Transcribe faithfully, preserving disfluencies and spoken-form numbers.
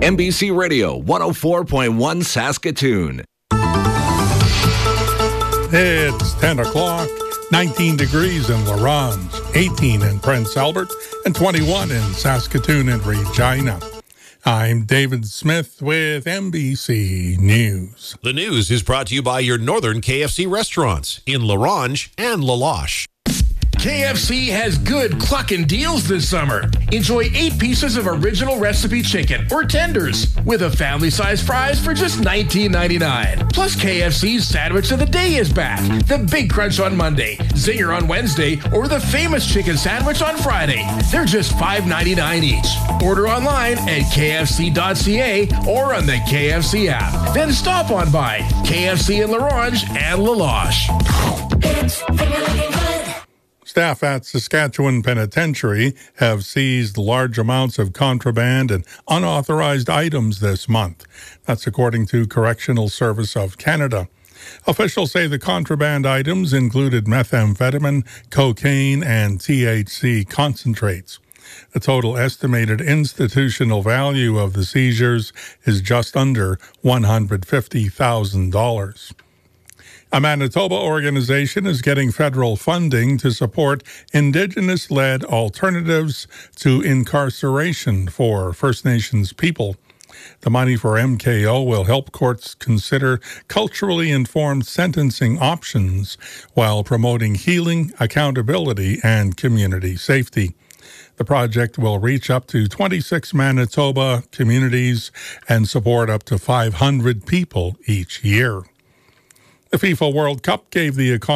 N B C Radio one oh four point one Saskatoon. It's ten o'clock, nineteen degrees in La Ronge, eighteen in Prince Albert, and twenty-one in Saskatoon and Regina. I'm David Smith with N B C News. The news is brought to you by your northern K F C restaurants in La Ronge and La Loche. K F C has good cluckin' deals this summer. Enjoy eight pieces of original recipe chicken or tenders with a family-sized fries for just nineteen ninety-nine. Plus, K F C's sandwich of the day is back. The Big Crunch on Monday, Zinger on Wednesday, or the famous chicken sandwich on Friday. They're just five ninety-nine each. Order online at k f c dot c a or on the K F C app. Then stop on by K F C in La Ronge and La Loche. Staff at Saskatchewan Penitentiary have seized large amounts of contraband and unauthorized items this month. That's according to Correctional Service of Canada. Officials say the contraband items included methamphetamine, cocaine, and T H C concentrates. The total estimated institutional value of the seizures is just under one hundred fifty thousand dollars. A Manitoba organization is getting federal funding to support Indigenous-led alternatives to incarceration for First Nations people. The money for M K O will help courts consider culturally informed sentencing options while promoting healing, accountability, and community safety. The project will reach up to twenty-six Manitoba communities and support up to five hundred people each year. The FIFA World Cup gave the economy